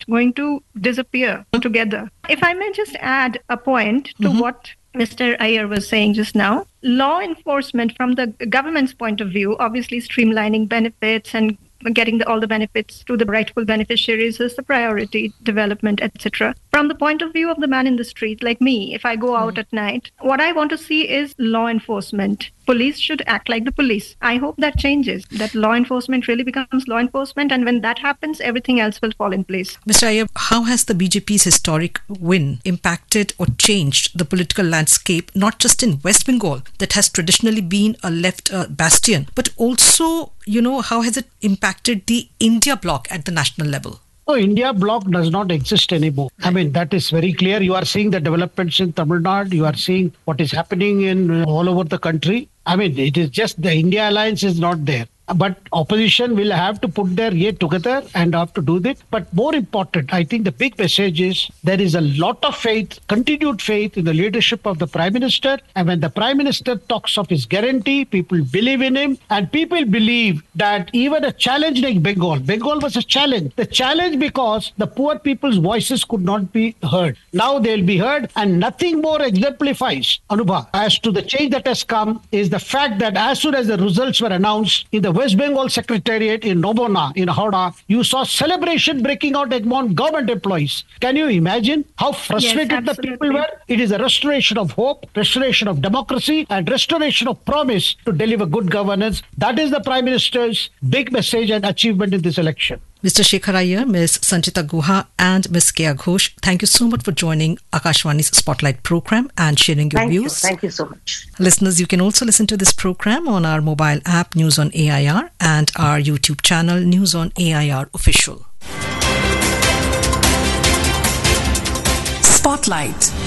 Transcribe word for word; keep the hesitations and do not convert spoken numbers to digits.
going to disappear altogether. If I may just add a point to mm-hmm. what Mister Iyer was saying just now, law enforcement from the government's point of view, obviously streamlining benefits and getting the, all the benefits to the rightful beneficiaries is the priority, development, et cetera. From the point of view of the man in the street, like me, if I go out mm. at night, what I want to see is law enforcement. Police should act like the police. I hope that changes, that law enforcement really becomes law enforcement, and when that happens, everything else will fall in place. Mister Iyer, how has the B J P's historic win impacted or changed the political landscape, not just in West Bengal, that has traditionally been a left uh, bastion, but also, you know, how has it impacted the India bloc at the national level? Oh, India bloc does not exist anymore. I mean, that is very clear. You are seeing the developments in Tamil Nadu. You are seeing what is happening in all over the country. I mean, it is just the India alliance is not there. But opposition will have to put their head together and have to do this. But more important, I think the big message is there is a lot of faith, continued faith in the leadership of the Prime Minister. And when the Prime Minister talks of his guarantee, people believe in him. And people believe that even a challenge like Bengal, Bengal was a challenge. The challenge because the poor people's voices could not be heard. Now they'll be heard, and nothing more exemplifies, Anubha, as to the change that has come is the fact that as soon as the results were announced in the West Bengal Secretariat in Nobona, in Howrah, you saw celebration breaking out among government employees. Can you imagine how frustrated yes, the people were? It is a restoration of hope, restoration of democracy, and restoration of promise to deliver good governance. That is the Prime Minister's big message and achievement in this election. Mister Shekhar Iyer, Miz Sanchita Guha, and Miz Kea Ghosh, thank you so much for joining Akashwani's Spotlight program and sharing your thank views. You. Thank you so much. Listeners, you can also listen to this program on our mobile app News on A I R and our YouTube channel News on A I R Official. Spotlight.